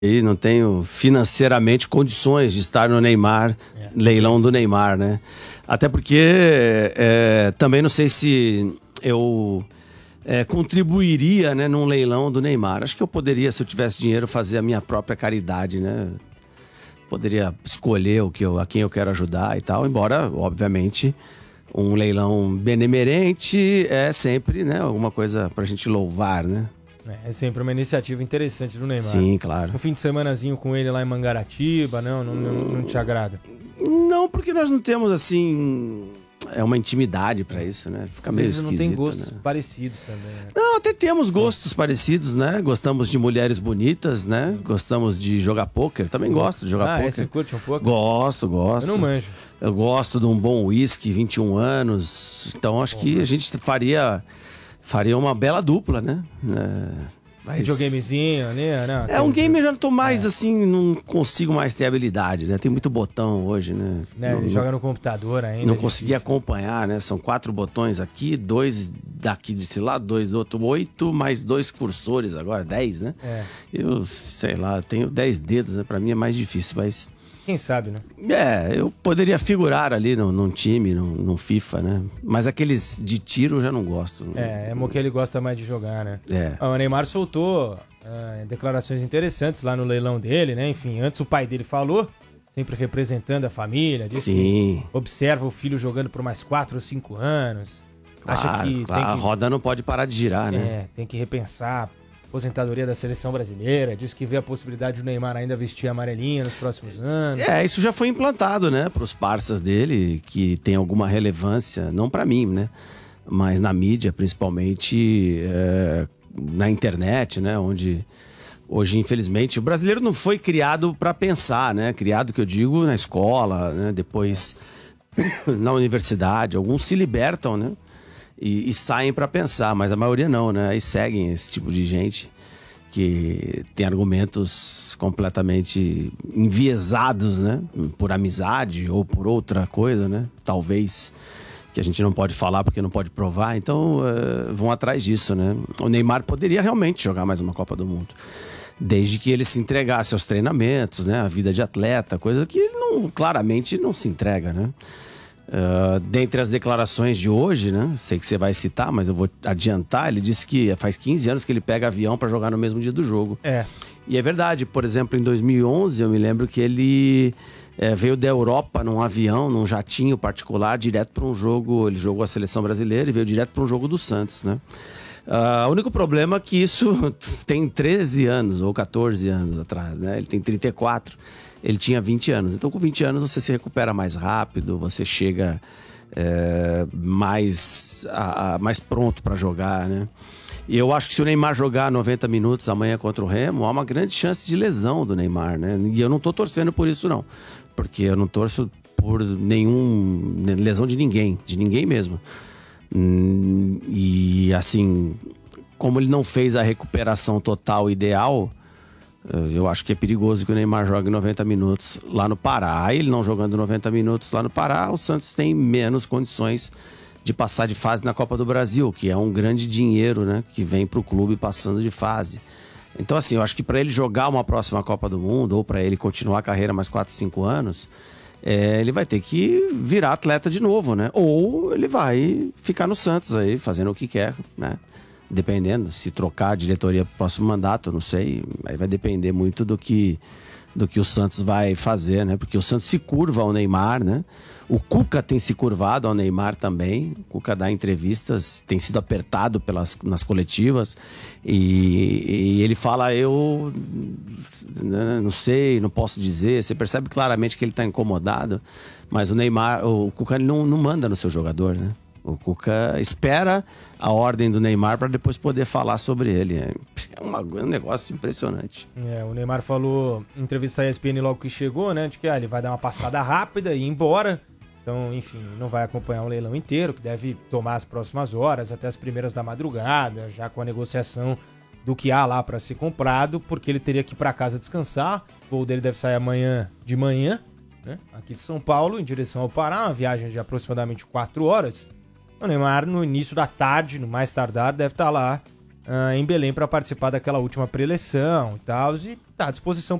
E não tenho financeiramente condições de estar no Neymar, leilão do Neymar, né? Até porque também não sei se eu contribuiria, né, num leilão do Neymar. Acho que eu poderia, se eu tivesse dinheiro, fazer a minha própria caridade, né? Poderia escolher a quem eu quero ajudar e tal, embora, obviamente, um leilão benemerente é sempre, né, alguma coisa pra gente louvar, né? É sempre uma iniciativa interessante do Neymar. Sim, claro. Um fim de semanazinho com ele lá em Mangaratiba, não te agrada? Não, porque nós não temos, assim, uma intimidade pra isso, né? Fica Às meio vezes esquisito, não tem gostos né? parecidos também, né? Não, até temos gostos parecidos, né? Gostamos de mulheres bonitas, né? Gostamos de jogar pôquer. Também gosto de jogar pôquer. Você curte um pouco? Gosto. Eu não manjo. Eu gosto de um bom whisky, 21 anos. Então acho que a gente faria uma bela dupla, né? Videogamezinho ali, né? Um game eu já não tô mais assim, não consigo mais ter habilidade, né? Tem muito botão hoje, né? Ele joga no computador ainda. Não consegui acompanhar, né? São 4 botões aqui, 2 daqui desse lado, 2 do outro, 8, mais 2 cursores agora, 10, né? Eu, sei lá, tenho 10 dedos, né? Pra mim é mais difícil, mas... Quem sabe, né? Eu poderia figurar ali num time, num FIFA, né? Mas aqueles de tiro eu já não gosto. É o que ele gosta mais de jogar, né? O Neymar soltou declarações interessantes lá no leilão dele, né? Enfim, antes o pai dele falou, sempre representando a família, disse que observa o filho jogando por mais 4 ou 5 anos. Acha que a roda não pode parar de girar, né? Tem que repensar aposentadoria da seleção brasileira, diz que vê a possibilidade do Neymar ainda vestir amarelinha nos próximos anos. Isso já foi implantado, né, para os parceiros dele, que tem alguma relevância, não para mim, né, mas na mídia, principalmente na internet, né, onde hoje, infelizmente, o brasileiro não foi criado para pensar, né, criado, que eu digo, na escola, né, depois na universidade, alguns se libertam, né, e saem para pensar, mas a maioria não, né? Aí seguem esse tipo de gente que tem argumentos completamente enviesados, né? Por amizade ou por outra coisa, né? Talvez, que a gente não pode falar porque não pode provar, então vão atrás disso, né? O Neymar poderia realmente jogar mais uma Copa do Mundo, desde que ele se entregasse aos treinamentos, né? A vida de atleta, coisa que ele claramente não se entrega, né? Dentre as declarações de hoje, né? Sei que você vai citar, mas eu vou adiantar. Ele disse que faz 15 anos que ele pega avião para jogar no mesmo dia do jogo. E é verdade. Por exemplo, em 2011, eu me lembro que ele veio da Europa num avião, num jatinho particular, direto para um jogo. Ele jogou a seleção brasileira e veio direto para um jogo do Santos, né? O único problema é que isso tem 13 anos ou 14 anos atrás, né? Ele tem 34. Ele tinha 20 anos. Então, com 20 anos, você se recupera mais rápido, você chega mais pronto para jogar, né? E eu acho que se o Neymar jogar 90 minutos amanhã contra o Remo, há uma grande chance de lesão do Neymar, né? E eu não tô torcendo por isso, não. Porque eu não torço por lesão de ninguém mesmo. E, assim, como ele não fez a recuperação total ideal... Eu acho que é perigoso que o Neymar jogue 90 minutos lá no Pará. Aí ele não jogando 90 minutos lá no Pará, o Santos tem menos condições de passar de fase na Copa do Brasil, que é um grande dinheiro, né, que vem para o clube passando de fase. Então, assim, eu acho que para ele jogar uma próxima Copa do Mundo, ou para ele continuar a carreira mais 4, 5 anos, ele vai ter que virar atleta de novo, né? Ou ele vai ficar no Santos aí, fazendo o que quer, né? Dependendo, se trocar a diretoria pro próximo mandato, eu não sei, aí vai depender muito do que o Santos vai fazer, né? Porque o Santos se curva ao Neymar, né? O Cuca tem se curvado ao Neymar também. O Cuca dá entrevistas, tem sido apertado nas coletivas e ele fala, eu não sei, não posso dizer. Você percebe claramente que ele está incomodado, mas o Cuca ele não manda no seu jogador, né? O Cuca espera a ordem do Neymar para depois poder falar sobre ele. É um negócio impressionante. O Neymar falou em entrevista à ESPN logo que chegou, né? De que ele vai dar uma passada rápida e ir embora. Então, enfim, não vai acompanhar o leilão inteiro, que deve tomar as próximas horas, até as primeiras da madrugada, já com a negociação do que há lá para ser comprado, porque ele teria que ir para casa descansar. O voo dele deve sair amanhã de manhã, né? Aqui de São Paulo, em direção ao Pará, uma viagem de aproximadamente 4 horas. O Neymar, no início da tarde, no mais tardar, deve estar lá em Belém para participar daquela última pré-eleição e tal, e está à disposição